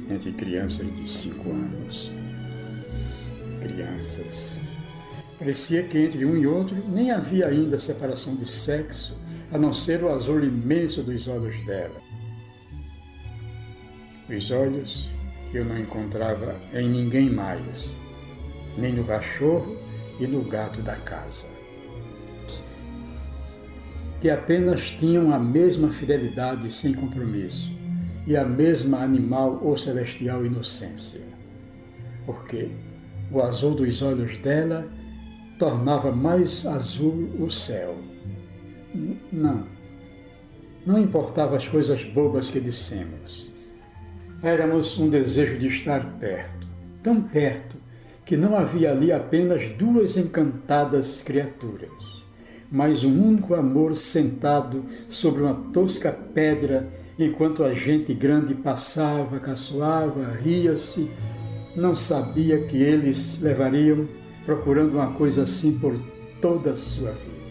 entre crianças de 5 anos. Crianças. Parecia que entre um e outro nem havia ainda separação de sexo, a não ser o azul imenso dos olhos dela. Os olhos que eu não encontrava em ninguém mais, nem no cachorro e no gato da casa, que apenas tinham a mesma fidelidade sem compromisso e a mesma animal ou celestial inocência. Porque o azul dos olhos dela tornava mais azul o céu. Não importava as coisas bobas que dissemos. Éramos um desejo de estar perto, tão perto, que não havia ali apenas duas encantadas criaturas, mas um único amor sentado sobre uma tosca pedra, enquanto a gente grande passava, caçoava, ria-se. Não sabia que eles levariam procurando uma coisa assim por toda a sua vida.